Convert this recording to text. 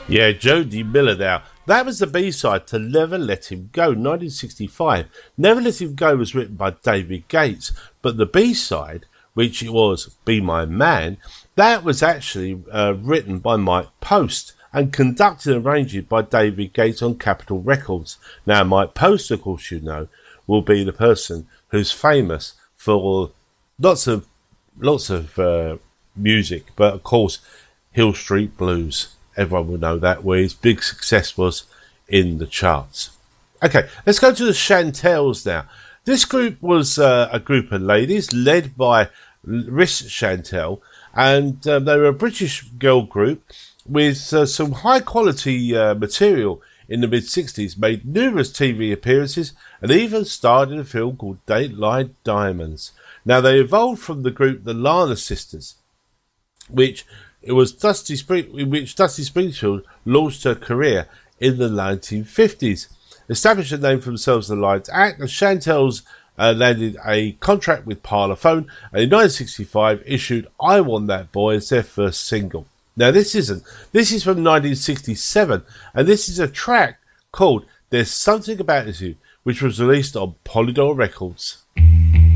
Yeah, Jody Miller now. That was the B-side to Never Let Him Go, 1965. Never Let Him Go was written by David Gates, but the B-side, which it was Be My Man, that was actually written by Mike Post and conducted and arranged by David Gates on Capitol Records. Now, Mike Post, of course, you know, will be the person who's famous for lots of music, but of course, Hill Street Blues. Everyone will know that, where his big success was in the charts. Okay, let's go to the Chantels now. This group was a group of ladies led by Riss Chantel, and they were a British girl group with some high quality material in the mid-60s, made numerous TV appearances, and even starred in a film called Dateline Diamonds. Now, they evolved from the group the Lana Sisters, which Dusty Springfield launched her career in the 1950s. Established a name for themselves in the Lions Act, the Chantels landed a contract with Parlophone, and in 1965 issued I Want That Boy as their first single. Now this is from 1967, and this is a track called There's Something About You, which was released on Polydor Records.